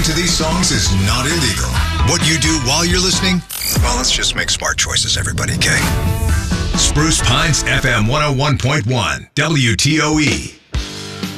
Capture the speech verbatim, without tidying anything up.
to these songs is not illegal. What you do while you're listening? Well, let's just make smart choices, everybody, okay? Spruce Pines F M one oh one point one, W T O E.